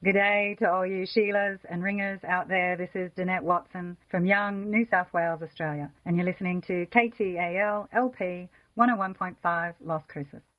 Good day to all you Sheilas and ringers out there. This is Danette Watson from Young, New South Wales, Australia, and you're listening to KTAL LP 101.5 Las Cruces.